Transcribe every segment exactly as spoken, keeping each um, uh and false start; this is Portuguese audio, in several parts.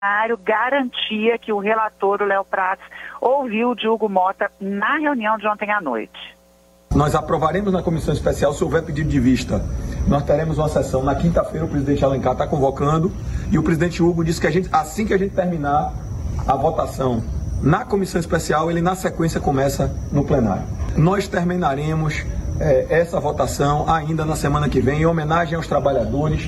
garantia que o relator, o Léo Prats, ouviu o Diogo Mota na reunião de ontem à noite. Nós aprovaremos na comissão especial se houver pedido de vista. Nós teremos uma sessão na quinta-feira, o presidente Alencar está convocando, e o presidente Hugo disse que a gente, assim que a gente terminar a votação na comissão especial, ele na sequência começa no plenário. Nós terminaremos é, essa votação ainda na semana que vem, em homenagem aos trabalhadores.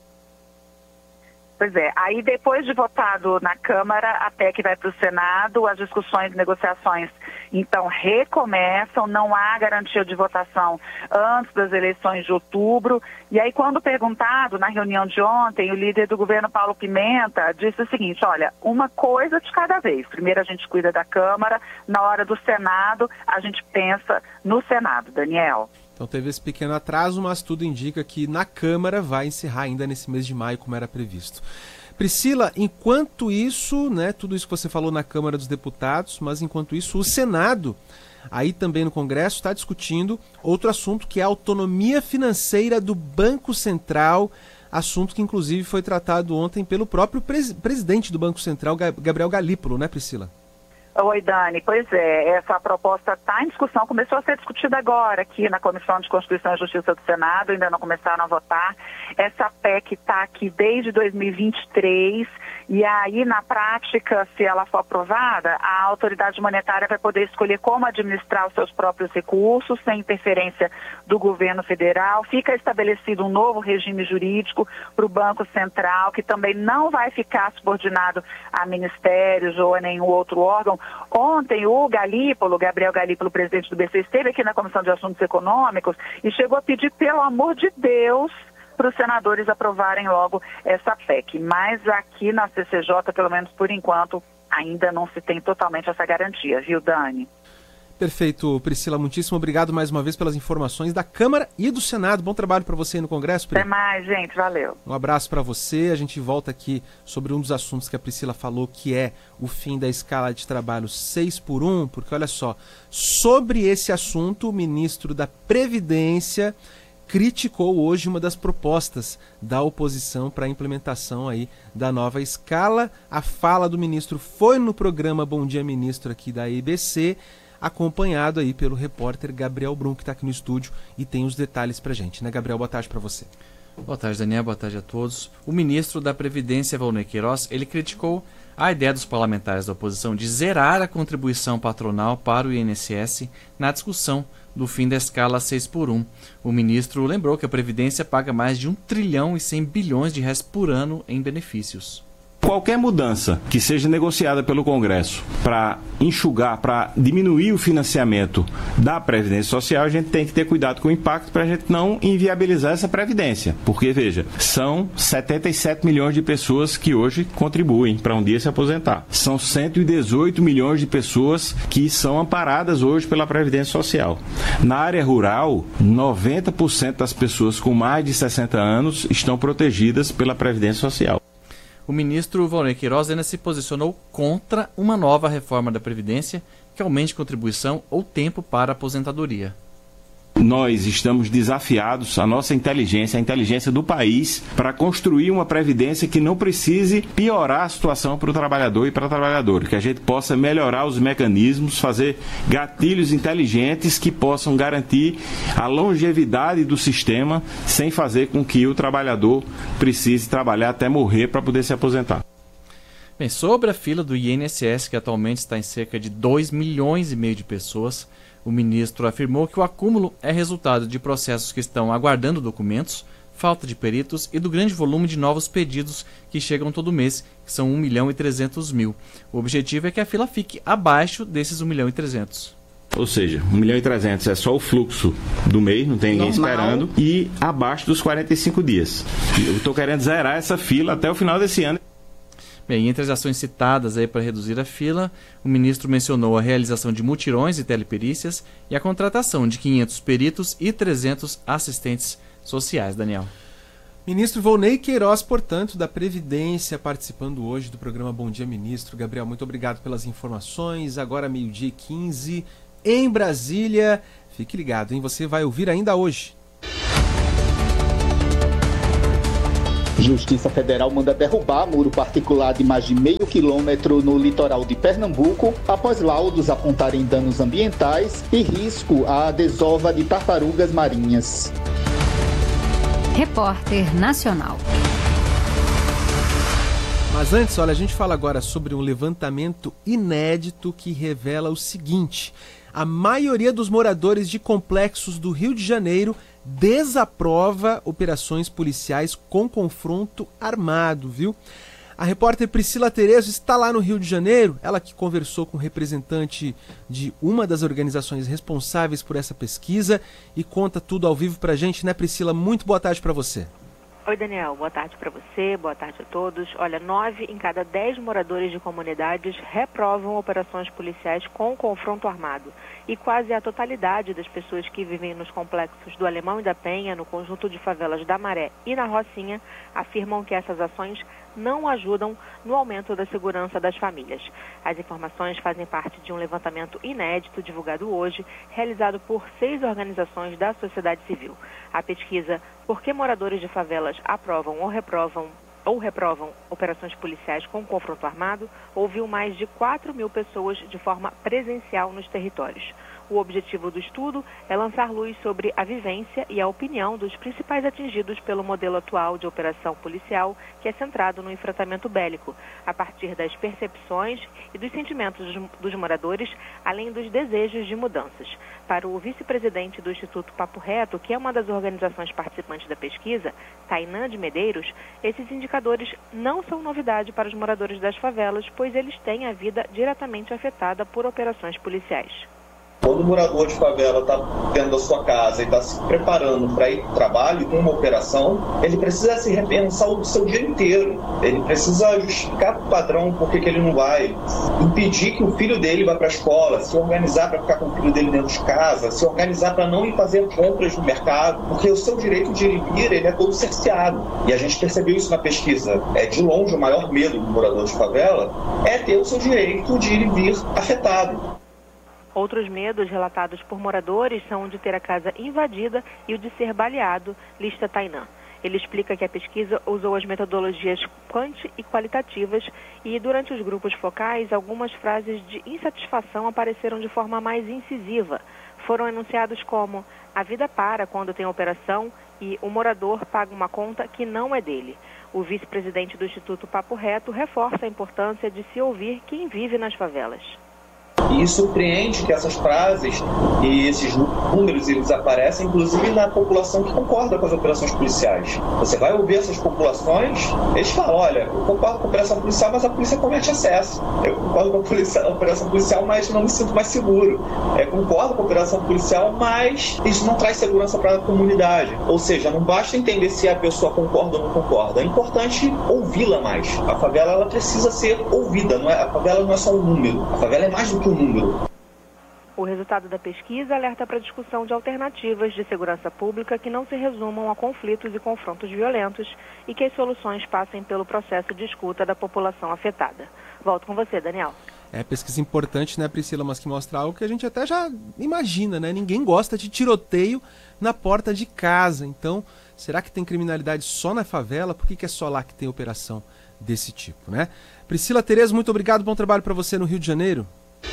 Pois é, aí depois de votado na Câmara, a P E C vai para o Senado, as discussões e negociações então recomeçam, não há garantia de votação antes das eleições de outubro. E aí, quando perguntado na reunião de ontem, o líder do governo, Paulo Pimenta, disse o seguinte: olha, uma coisa de cada vez. Primeiro a gente cuida da Câmara, na hora do Senado, a gente pensa no Senado. Daniel. Então teve esse pequeno atraso, mas tudo indica que na Câmara vai encerrar ainda nesse mês de maio, como era previsto. Priscila, enquanto isso, né, tudo isso que você falou na Câmara dos Deputados, mas enquanto isso o Senado, aí também no Congresso, está discutindo outro assunto, que é a autonomia financeira do Banco Central, assunto que inclusive foi tratado ontem pelo próprio pres- presidente do Banco Central, Gabriel Galípolo, né, Priscila? Oi, Dani. Pois é, essa proposta está em discussão, começou a ser discutida agora aqui na Comissão de Constituição e Justiça do Senado, ainda não começaram a votar. Essa P E C está aqui desde dois mil e vinte e três e aí, na prática, se ela for aprovada, a autoridade monetária vai poder escolher como administrar os seus próprios recursos, sem interferência do governo federal. Fica estabelecido um novo regime jurídico para o Banco Central, que também não vai ficar subordinado a ministérios ou a nenhum outro órgão. Ontem o Galípolo, Gabriel Galípolo, presidente do B C, esteve aqui na Comissão de Assuntos Econômicos e chegou a pedir, pelo amor de Deus, para os senadores aprovarem logo essa P E C. Mas aqui na C C J, pelo menos por enquanto, ainda não se tem totalmente essa garantia, viu, Dani? Perfeito, Priscila, muitíssimo obrigado mais uma vez pelas informações da Câmara e do Senado. Bom trabalho para você aí no Congresso, Pri. Até mais, gente. Valeu. Um abraço para você. A gente volta aqui sobre um dos assuntos que a Priscila falou, que é o fim da escala de trabalho seis por um, porque olha só, sobre esse assunto, o ministro da Previdência criticou hoje uma das propostas da oposição para a implementação aí da nova escala. A fala do ministro foi no programa Bom Dia Ministro aqui da I B C, acompanhado aí pelo repórter Gabriel Brum, que está aqui no estúdio e tem os detalhes para a gente, né, Gabriel? Boa tarde para você. Boa tarde, Daniel. Boa tarde a todos. O ministro da Previdência, Volney Queiroz, ele criticou a ideia dos parlamentares da oposição de zerar a contribuição patronal para o I N S S na discussão do fim da escala seis por um. O ministro lembrou que a Previdência paga mais de um trilhão e cem bilhões de reais por ano em benefícios. Qualquer mudança que seja negociada pelo Congresso para enxugar, para diminuir o financiamento da Previdência Social, a gente tem que ter cuidado com o impacto para a gente não inviabilizar essa Previdência. Porque, veja, são setenta e sete milhões de pessoas que hoje contribuem para um dia se aposentar. São cento e dezoito milhões de pessoas que são amparadas hoje pela Previdência Social. Na área rural, noventa por cento das pessoas com mais de sessenta anos estão protegidas pela Previdência Social. O ministro Volney Queiroz ainda se posicionou contra uma nova reforma da Previdência que aumente contribuição ou tempo para a aposentadoria. Nós estamos desafiados, a nossa inteligência, a inteligência do país, para construir uma previdência que não precise piorar a situação para o trabalhador e para a trabalhadora, que a gente possa melhorar os mecanismos, fazer gatilhos inteligentes que possam garantir a longevidade do sistema sem fazer com que o trabalhador precise trabalhar até morrer para poder se aposentar. Bem, sobre a fila do I N S S, que atualmente está em cerca de dois milhões e meio de pessoas, o ministro afirmou que o acúmulo é resultado de processos que estão aguardando documentos, falta de peritos e do grande volume de novos pedidos que chegam todo mês, que são um milhão e trezentos mil. O objetivo é que a fila fique abaixo desses um milhão e trezentos. Ou seja, um milhão e trezentos é só o fluxo do mês, não tem ninguém Normal. esperando, e abaixo dos quarenta e cinco dias. Eu estou querendo zerar essa fila até o final desse ano. Bem, entre as ações citadas aí para reduzir a fila, o ministro mencionou a realização de mutirões e teleperícias e a contratação de quinhentos peritos e trezentos assistentes sociais. Daniel. Ministro Volney Queiroz, portanto, da Previdência, participando hoje do programa Bom Dia Ministro. Gabriel, muito obrigado pelas informações. Agora meio-dia e quinze, em Brasília. Fique ligado, hein? Você vai ouvir ainda hoje. Justiça Federal manda derrubar muro particular de mais de meio quilômetro no litoral de Pernambuco, após laudos apontarem danos ambientais e risco à desova de tartarugas marinhas. Repórter Nacional. Mas antes, olha, a gente fala agora sobre um levantamento inédito que revela o seguinte: a maioria dos moradores de complexos do Rio de Janeiro desaprova operações policiais com confronto armado, viu? A repórter Priscila Terezo está lá no Rio de Janeiro, ela que conversou com o representante de uma das organizações responsáveis por essa pesquisa e conta tudo ao vivo pra gente, né, Priscila? Muito boa tarde para você. Oi, Daniel. Boa tarde para você, boa tarde a todos. Olha, nove em cada dez moradores de comunidades reprovam operações policiais com confronto armado. E quase a totalidade das pessoas que vivem nos complexos do Alemão e da Penha, no conjunto de favelas da Maré e na Rocinha, afirmam que essas ações não ajudam no aumento da segurança das famílias. As informações fazem parte de um levantamento inédito divulgado hoje, realizado por seis organizações da sociedade civil. A pesquisa Por que moradores de favelas aprovam ou reprovam ou reprovam operações policiais com confronto armado, ouviu mais de quatro mil pessoas de forma presencial nos territórios. O objetivo do estudo é lançar luz sobre a vivência e a opinião dos principais atingidos pelo modelo atual de operação policial, que é centrado no enfrentamento bélico, a partir das percepções e dos sentimentos dos moradores, além dos desejos de mudanças. Para o vice-presidente do Instituto Papo Reto, que é uma das organizações participantes da pesquisa, Tainan de Medeiros, esses indicadores não são novidade para os moradores das favelas, pois eles têm a vida diretamente afetada por operações policiais. Quando o morador de favela está dentro da sua casa e está se preparando para ir para o trabalho com uma operação, ele precisa se repensar o seu dia inteiro. Ele precisa justificar para o padrão por que ele não vai, impedir que o filho dele vá para a escola, se organizar para ficar com o filho dele dentro de casa, se organizar para não ir fazer compras no mercado, porque o seu direito de ir e vir ele é todo cerceado. E a gente percebeu isso na pesquisa. É de longe o maior medo do morador de favela é ter o seu direito de ir e vir afetado. Outros medos relatados por moradores são o de ter a casa invadida e o de ser baleado, lista Tainan. Ele explica que a pesquisa usou as metodologias quanti e qualitativas e, durante os grupos focais, algumas frases de insatisfação apareceram de forma mais incisiva. Foram enunciados como: a vida para quando tem operação e o morador paga uma conta que não é dele. O vice-presidente do Instituto Papo Reto reforça a importância de se ouvir quem vive nas favelas. E surpreende que essas frases e esses números eles aparecem, inclusive, na população que concorda com as operações policiais. Você vai ouvir essas populações, eles falam: olha, eu concordo com a operação policial, mas a polícia comete excesso. Eu concordo com a, polícia, a operação policial, mas não me sinto mais seguro. Eu concordo com a operação policial, mas isso não traz segurança para a comunidade. Ou seja, não basta entender se a pessoa concorda ou não concorda. É importante ouvi-la mais. A favela ela precisa ser ouvida. Não é, a favela não é só um número. A favela é mais do que um número. O resultado da pesquisa alerta para a discussão de alternativas de segurança pública que não se resumam a conflitos e confrontos violentos e que as soluções passem pelo processo de escuta da população afetada. Volto com você, Daniel. É pesquisa importante, né, Priscila, mas que mostra algo que a gente até já imagina, né? Ninguém gosta de tiroteio na porta de casa. Então, será que tem criminalidade só na favela? Por que que é só lá que tem operação desse tipo, né? Priscila Terezo, muito obrigado, bom trabalho para você no Rio de Janeiro.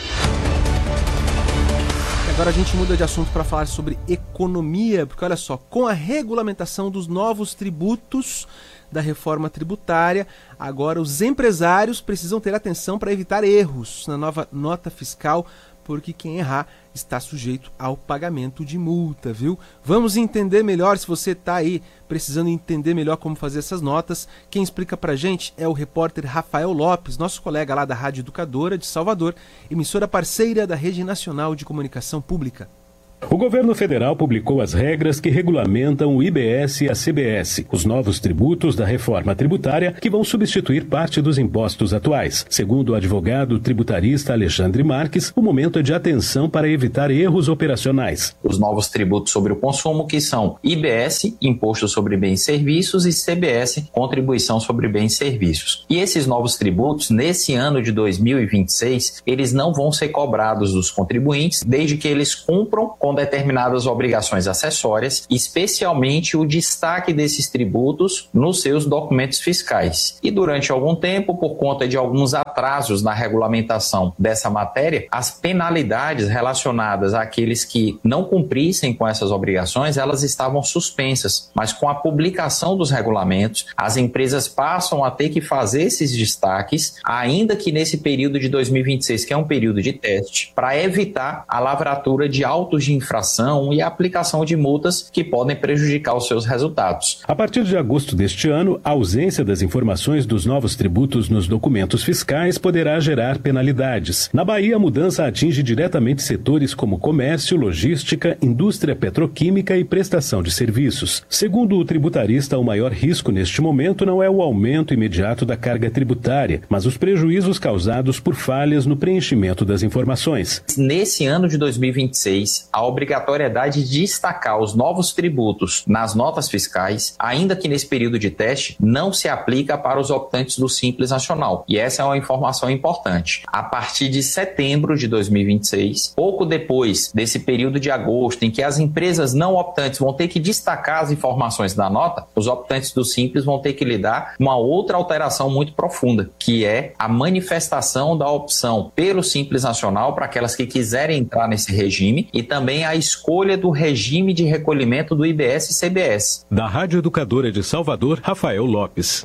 Agora a gente muda de assunto para falar sobre economia, porque olha só, com a regulamentação dos novos tributos da reforma tributária, agora os empresários precisam ter atenção para evitar erros na nova nota fiscal, porque quem errar está sujeito ao pagamento de multa, viu? Vamos entender melhor, se você está aí precisando entender melhor como fazer essas notas. Quem explica pra gente é o repórter Rafael Lopes, nosso colega lá da Rádio Educadora de Salvador, emissora parceira da Rede Nacional de Comunicação Pública. O governo federal publicou as regras que regulamentam o I B S e a C B S, os novos tributos da reforma tributária que vão substituir parte dos impostos atuais. Segundo o advogado tributarista Alexandre Marques, o momento é de atenção para evitar erros operacionais. Os novos tributos sobre o consumo, que são I B S, Imposto sobre Bens e Serviços, e C B S, Contribuição sobre Bens e Serviços. E esses novos tributos, nesse ano de dois mil e vinte e seis, eles não vão ser cobrados dos contribuintes, desde que eles cumpram com com determinadas obrigações acessórias, especialmente o destaque desses tributos nos seus documentos fiscais. E durante algum tempo, por conta de alguns atrasos na regulamentação dessa matéria, as penalidades relacionadas àqueles que não cumprissem com essas obrigações, elas estavam suspensas. Mas com a publicação dos regulamentos, as empresas passam a ter que fazer esses destaques, ainda que nesse período de dois mil e vinte e seis, que é um período de teste, para evitar a lavratura de autos de infração e a aplicação de multas que podem prejudicar os seus resultados. A partir de agosto deste ano, a ausência das informações dos novos tributos nos documentos fiscais poderá gerar penalidades. Na Bahia, a mudança atinge diretamente setores como comércio, logística, indústria petroquímica e prestação de serviços. Segundo o tributarista, o maior risco neste momento não é o aumento imediato da carga tributária, mas os prejuízos causados por falhas no preenchimento das informações. Nesse ano de dois mil e vinte e seis, a obrigatoriedade de destacar os novos tributos nas notas fiscais, ainda que nesse período de teste, não se aplica para os optantes do Simples Nacional. E essa é uma informação importante. A partir de setembro de dois mil e vinte e seis, pouco depois desse período de agosto, em que as empresas não optantes vão ter que destacar as informações da nota, os optantes do Simples vão ter que lidar com uma outra alteração muito profunda, que é a manifestação da opção pelo Simples Nacional para aquelas que quiserem entrar nesse regime e também a escolha do regime de recolhimento do I B S e C B S. Da Rádio Educadora de Salvador, Rafael Lopes.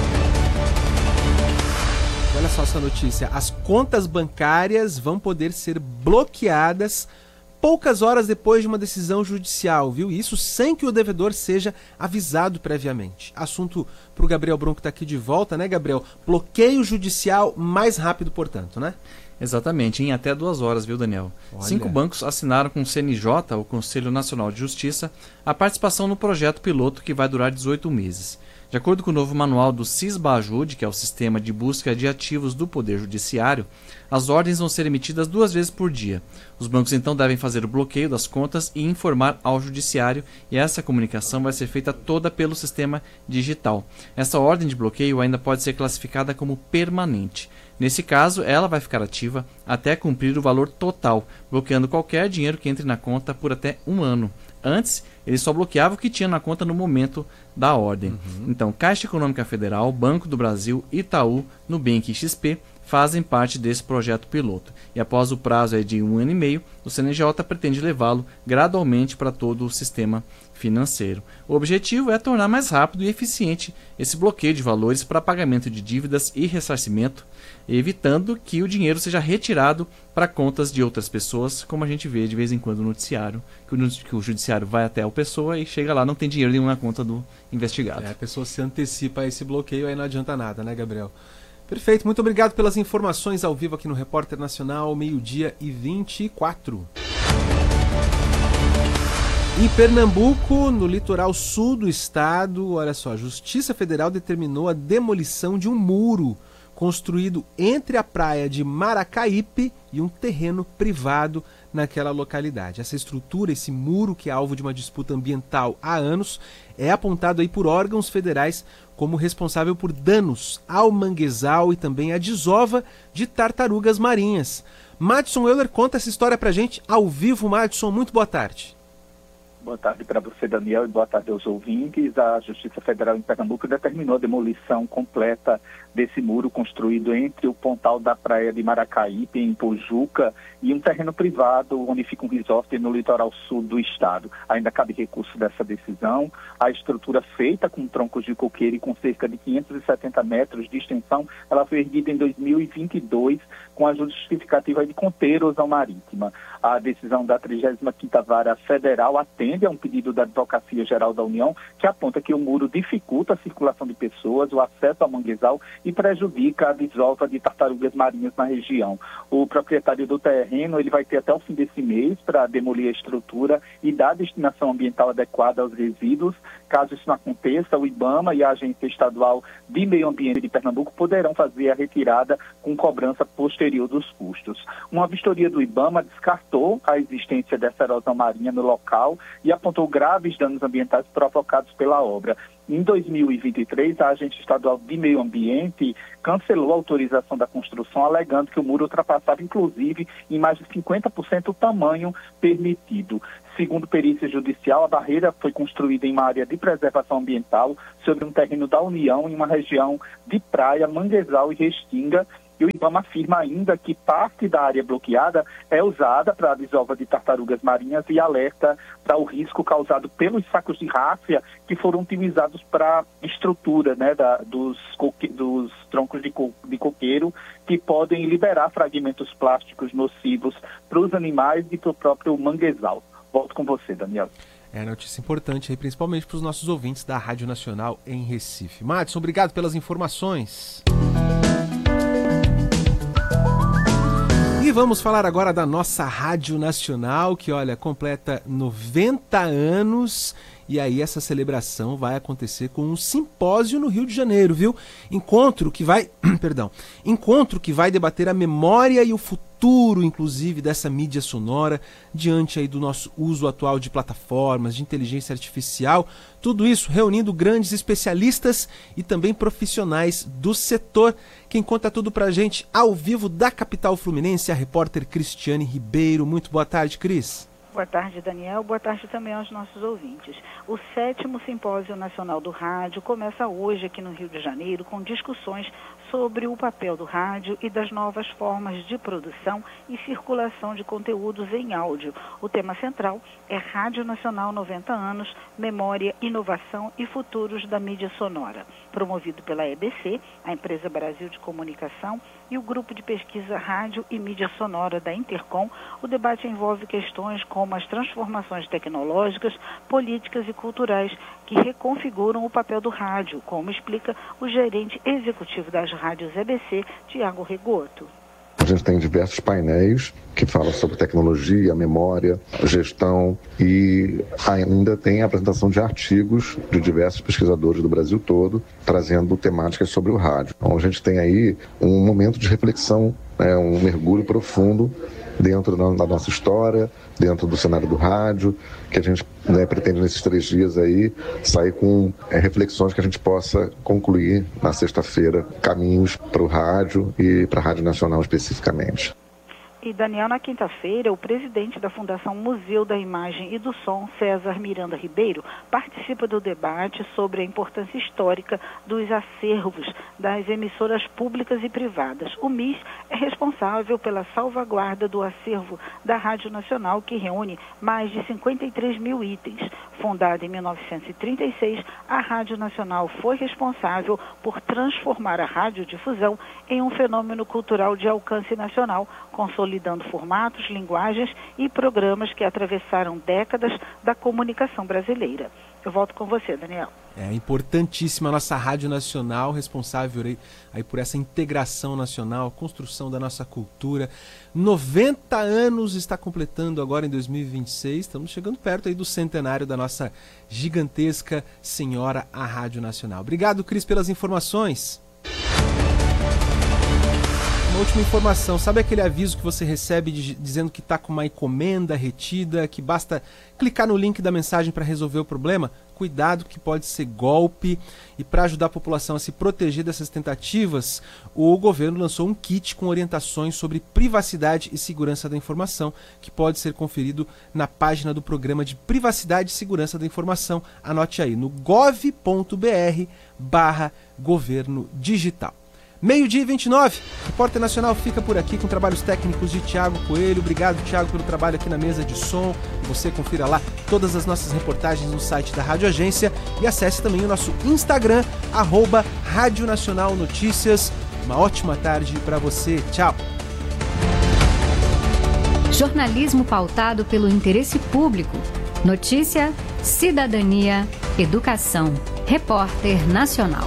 Olha só essa notícia. As contas bancárias vão poder ser bloqueadas poucas horas depois de uma decisão judicial, viu? Isso sem que o devedor seja avisado previamente. Assunto para o Gabriel Brum, que está aqui de volta, né, Gabriel? Bloqueio judicial mais rápido, portanto, né? Exatamente, em até duas horas, viu, Daniel? Olha. Cinco bancos assinaram com o C N J, o Conselho Nacional de Justiça, a participação no projeto piloto que vai durar dezoito meses. De acordo com o novo manual do SISBA-Ajude, que é o Sistema de Busca de Ativos do Poder Judiciário, as ordens vão ser emitidas duas vezes por dia. Os bancos então devem fazer o bloqueio das contas e informar ao Judiciário, e essa comunicação vai ser feita toda pelo sistema digital. Essa ordem de bloqueio ainda pode ser classificada como permanente. Nesse caso, ela vai ficar ativa até cumprir o valor total, bloqueando qualquer dinheiro que entre na conta por até um ano. Antes, ele só bloqueava o que tinha na conta no momento da ordem. Uhum. Então, Caixa Econômica Federal, Banco do Brasil, Itaú, Nubank e X P fazem parte desse projeto piloto. E após o prazo é de um ano e meio, o C N J pretende levá-lo gradualmente para todo o sistema financeiro. O objetivo é tornar mais rápido e eficiente esse bloqueio de valores para pagamento de dívidas e ressarcimento, evitando que o dinheiro seja retirado para contas de outras pessoas, como a gente vê de vez em quando no noticiário, que o, que o judiciário vai até a pessoa e chega lá, não tem dinheiro nenhum na conta do investigado. É, a pessoa se antecipa a esse bloqueio, aí não adianta nada, né, Gabriel? Perfeito, muito obrigado pelas informações ao vivo aqui no Repórter Nacional, meio-dia e vinte e quatro. Em Pernambuco, no litoral sul do estado, olha só, a Justiça Federal determinou a demolição de um muro construído entre a praia de Maracaípe e um terreno privado naquela localidade. Essa estrutura, esse muro que é alvo de uma disputa ambiental há anos, é apontado aí por órgãos federais como responsável por danos ao manguezal e também à desova de tartarugas marinhas. Madison Euler conta essa história pra gente ao vivo. Madison, muito boa tarde. Boa tarde para você, Daniel, e boa tarde aos ouvintes. A Justiça Federal em Pernambuco determinou a demolição completa desse muro construído entre o pontal da praia de Maracaípe, em Pojuca, e um terreno privado onde fica um resort no litoral sul do estado. Ainda cabe recurso dessa decisão. A estrutura feita com troncos de coqueiro e com cerca de quinhentos e setenta metros de extensão, ela foi erguida em dois mil e vinte e dois com a justificativa de conter a erosão marítima. A decisão da trigésima quinta Vara Federal atende a um pedido da Advocacia Geral da União, que aponta que o muro dificulta a circulação de pessoas, o acesso ao manguezal e prejudica a desova de tartarugas marinhas na região. O proprietário do terreno ele vai ter até o fim desse mês para demolir a estrutura e dar a destinação ambiental adequada aos resíduos. Caso isso não aconteça, o IBAMA e a Agência Estadual de Meio Ambiente de Pernambuco poderão fazer a retirada com cobrança posterior dos custos. Uma vistoria do IBAMA descartou a existência dessa erosão marinha no local e apontou graves danos ambientais provocados pela obra. Em dois mil e vinte e três, a Agência Estadual de Meio Ambiente cancelou a autorização da construção, alegando que o muro ultrapassava, inclusive, em mais de cinquenta por cento o tamanho permitido. Segundo perícia judicial, a barreira foi construída em uma área de preservação ambiental sobre um terreno da União, em uma região de praia, manguezal e restinga. E o IBAMA afirma ainda que parte da área bloqueada é usada para a desova de tartarugas marinhas e alerta para o risco causado pelos sacos de ráfia que foram utilizados para estrutura, né, da, dos, coque, dos troncos de, co, de coqueiro, que podem liberar fragmentos plásticos nocivos para os animais e para o próprio manguezal. Volto com você, Daniel. É notícia importante aí, principalmente para os nossos ouvintes da Rádio Nacional em Recife. Madison, obrigado pelas informações. E vamos falar agora da nossa Rádio Nacional, que, olha, completa noventa anos. E aí essa celebração vai acontecer com um simpósio no Rio de Janeiro, viu? Encontro que vai, perdão, encontro que vai debater a memória e o futuro, inclusive, dessa mídia sonora, diante aí do nosso uso atual de plataformas, de inteligência artificial, tudo isso reunindo grandes especialistas e também profissionais do setor. Quem conta tudo pra gente ao vivo da capital fluminense, a repórter Cristiane Ribeiro. Muito boa tarde, Cris. Boa tarde, Daniel. Boa tarde também aos nossos ouvintes. O sétimo Simpósio Nacional do Rádio começa hoje aqui no Rio de Janeiro com discussões sobre o papel do rádio e das novas formas de produção e circulação de conteúdos em áudio. O tema central é Rádio Nacional noventa anos, Memória, Inovação e Futuros da Mídia Sonora. Promovido pela E B C, a Empresa Brasil de Comunicação, e o Grupo de Pesquisa Rádio e Mídia Sonora da Intercom, o debate envolve questões como as transformações tecnológicas, políticas e culturais que reconfiguram o papel do rádio, como explica o gerente executivo das rádios E B C, Tiago Regoto. A gente tem diversos painéis que falam sobre tecnologia, memória, gestão e ainda tem a apresentação de artigos de diversos pesquisadores do Brasil todo, trazendo temáticas sobre o rádio. Então a gente tem aí um momento de reflexão, né, um mergulho profundo dentro da nossa história, dentro do cenário do rádio, que a gente, né, pretende nesses três dias aí sair com é, reflexões que a gente possa concluir na sexta-feira, caminhos para o rádio e para a Rádio Nacional especificamente. E, Daniel, na quinta-feira, o presidente da Fundação Museu da Imagem e do Som, César Miranda Ribeiro, participa do debate sobre a importância histórica dos acervos das emissoras públicas e privadas. O M I S é responsável pela salvaguarda do acervo da Rádio Nacional, que reúne mais de cinquenta e três mil itens. Fundada em mil novecentos e trinta e seis, a Rádio Nacional foi responsável por transformar a radiodifusão em um fenômeno cultural de alcance nacional, consolidando formatos, linguagens e programas que atravessaram décadas da comunicação brasileira. Eu volto com você, Daniel. É importantíssima a nossa Rádio Nacional, responsável aí, aí por essa integração nacional, construção da nossa cultura. noventa anos está completando agora em dois mil e vinte e seis, estamos chegando perto aí do centenário da nossa gigantesca senhora, a Rádio Nacional. Obrigado, Cris, pelas informações. Uma última informação, sabe aquele aviso que você recebe de, dizendo que está com uma encomenda retida, que basta clicar no link da mensagem para resolver o problema? Cuidado que pode ser golpe. E para ajudar a população a se proteger dessas tentativas, o governo lançou um kit com orientações sobre privacidade e segurança da informação, que pode ser conferido na página do Programa de Privacidade e Segurança da Informação. Anote aí, no gov ponto br barra governo digital. Meio-dia e vinte e nove, o Repórter Nacional fica por aqui com trabalhos técnicos de Tiago Coelho. Obrigado, Tiago, pelo trabalho aqui na mesa de som. Você confira lá todas as nossas reportagens no site da Rádio Agência e acesse também o nosso Instagram, arroba Rádio Nacional Notícias. Uma ótima tarde para você. Tchau. Jornalismo pautado pelo interesse público. Notícia, cidadania, educação. Repórter Nacional.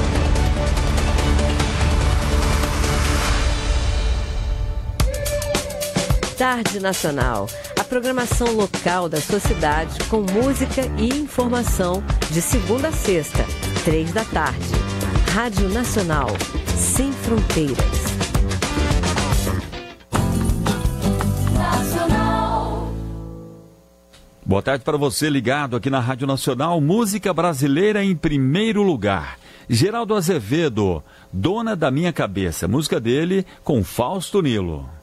Tarde Nacional, a programação local da sua cidade com música e informação de segunda a sexta, três da tarde. Rádio Nacional, sem fronteiras. Nacional. Boa tarde para você ligado aqui na Rádio Nacional, música brasileira em primeiro lugar. Geraldo Azevedo, Dona da Minha Cabeça, música dele com Fausto Nilo.